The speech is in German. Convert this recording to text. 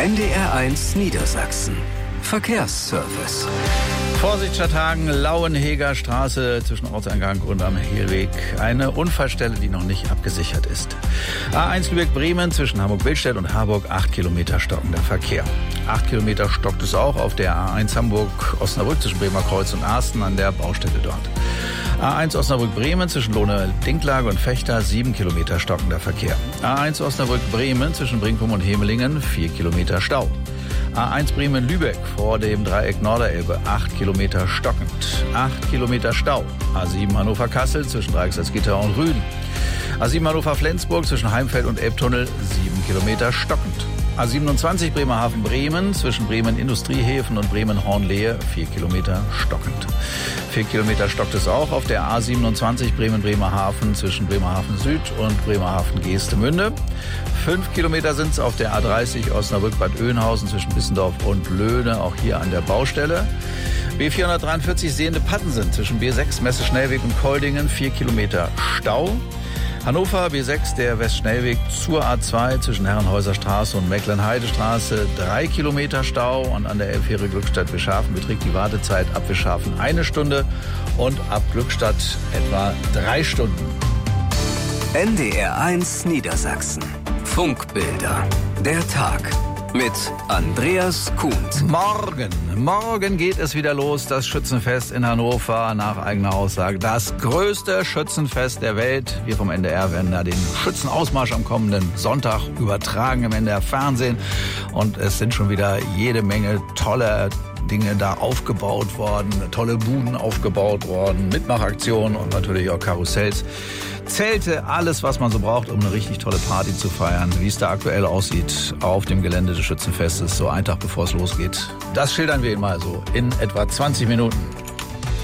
NDR1 Niedersachsen. Verkehrsservice. Vorsicht statt Hagen, Lauenheger Straße zwischen Ortseingang und am Hehlweg. Eine Unfallstelle, die noch nicht abgesichert ist. A1 Lübeck-Bremen zwischen Hamburg-Billstedt und Harburg, 8 Kilometer stockender Verkehr. 8 Kilometer stockt es auch auf der A1 Hamburg-Osnabrück zwischen Bremer Kreuz und Arsten an der Baustelle dort. A1 Osnabrück-Bremen zwischen Lohne-Dinklage und Fechter, 7 Kilometer stockender Verkehr. A1 Osnabrück-Bremen zwischen Brinkum und Hemelingen, 4 Kilometer Stau. A1 Bremen-Lübeck vor dem Dreieck Norderelbe, 8 Kilometer stockend. 8 Kilometer Stau. A7 Hannover-Kassel zwischen Dreiecksalzgitter und Rüden. A7 Hannover-Flensburg zwischen Heimfeld und Elbtunnel, 7 Kilometer stockend. A27 Bremerhaven-Bremen zwischen Bremen-Industriehäfen und Bremen-Hornlehe, 4 Kilometer stockend. 4 Kilometer stockt es auch auf der A27 Bremen-Bremerhaven zwischen Bremerhaven Süd und Bremerhaven-Geestemünde. 5 Kilometer sind es auf der A30 Osnabrück-Bad Oeynhausen zwischen Bissendorf und Löhne, auch hier an der Baustelle. B443 Sehende-Pattensen zwischen B6 Messe-Schnellweg und Koldingen, 4 Kilometer Stau. Hannover, B6, der Westschnellweg zur A2 zwischen Herrenhäuser Straße und Mecklenheidestraße, 3 Kilometer Stau. Und an der Elbfähre Glückstadt-Wischhafen beträgt die Wartezeit ab Wischhafen 1 Stunde und ab Glückstadt etwa 3 Stunden. NDR1 Niedersachsen. Funkbilder. Der Tag. Mit Andreas Kuhns. Morgen geht es wieder los, das Schützenfest in Hannover, nach eigener Aussage das größte Schützenfest der Welt. Wir vom NDR werden da den Schützenausmarsch am kommenden Sonntag übertragen im NDR Fernsehen. Und es sind schon wieder jede Menge tolle Dinge da aufgebaut worden, tolle Buden aufgebaut worden, Mitmachaktionen und natürlich auch Karussells. Zelte, alles, was man so braucht, um eine richtig tolle Party zu feiern. Wie es da aktuell aussieht auf dem Gelände des Schützenfestes, so einen Tag bevor es losgeht. Das schildern wir Ihnen mal so in etwa 20 Minuten.